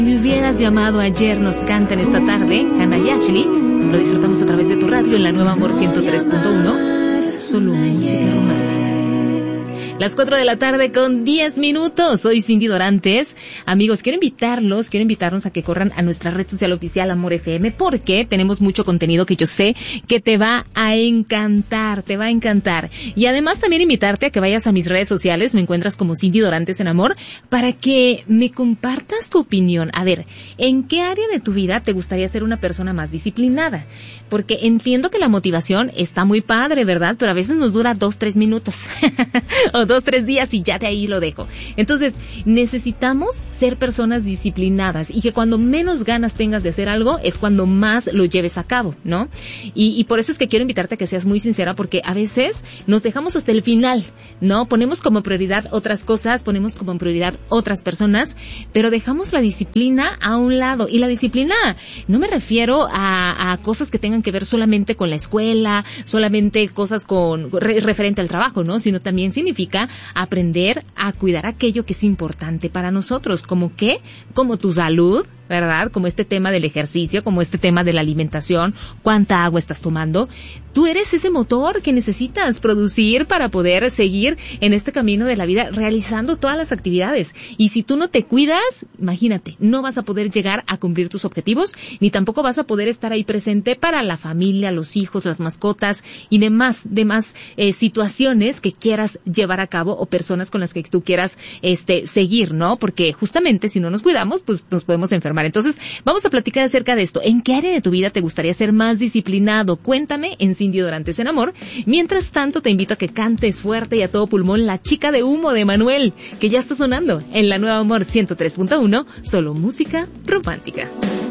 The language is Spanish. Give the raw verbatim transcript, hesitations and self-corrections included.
Me hubieras llamado ayer, nos cantan esta tarde, Hannah y Ashley. Lo disfrutamos a través de tu radio en la Nueva Amor ciento tres punto uno. Solo música romántica. Las cuatro de la tarde con diez minutos. Soy Cindy Dorantes. Amigos, quiero invitarlos, quiero invitarnos a que corran a nuestra red social oficial Amor F M, porque tenemos mucho contenido que yo sé que te va a encantar, te va a encantar. Y además también invitarte a que vayas a mis redes sociales, me encuentras como Cindy Dorantes en Amor, para que me compartas tu opinión. A ver, ¿en qué área de tu vida te gustaría ser una persona más disciplinada? Porque entiendo que la motivación está muy padre, ¿verdad? Pero a veces nos dura dos, tres minutos. o dos, tres días y ya de ahí lo dejo. Entonces, necesitamos ser personas disciplinadas y que cuando menos ganas tengas de hacer algo es cuando más lo lleves a cabo, ¿no? Y, y por eso es que quiero invitarte a que seas muy sincera, porque a veces nos dejamos hasta el final, ¿no? Ponemos como prioridad otras cosas, ponemos como prioridad otras personas, pero dejamos la disciplina a un lado. Y la disciplina, no me refiero a, a cosas que tengan que ver solamente con la escuela, solamente cosas con re, referente al trabajo, ¿no? Sino también significa aprender a cuidar aquello que es importante para nosotros, como qué, como tu salud, ¿verdad? Como este tema del ejercicio, como este tema de la alimentación, cuánta agua estás tomando. Tú eres ese motor que necesitas producir para poder seguir en este camino de la vida realizando todas las actividades. Y si tú no te cuidas, imagínate, no vas a poder llegar a cumplir tus objetivos, ni tampoco vas a poder estar ahí presente para la familia, los hijos, las mascotas y demás, demás eh, situaciones que quieras llevar a cabo o personas con las que tú quieras este seguir, ¿no? Porque justamente si no nos cuidamos, pues nos podemos enfermar. Entonces, vamos a platicar acerca de esto. ¿En qué área de tu vida te gustaría ser más disciplinado? Cuéntame en Cindy Dorantes en Amor. Mientras tanto, te invito a que cantes fuerte y a todo pulmón La Chica de Humo de Manuel, que ya está sonando en la Nueva Amor ciento tres punto uno, solo música romántica.